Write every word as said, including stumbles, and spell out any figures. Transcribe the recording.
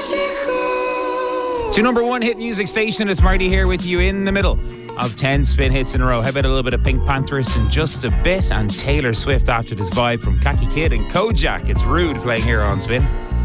To number one hit music station, it's Marty here with you in the middle of ten spin hits in a row. How about a little bit of Pink Panthers in just a bit, and Taylor Swift after this vibe from Kaki Kid and Kojak. It's Rude playing here on Spin.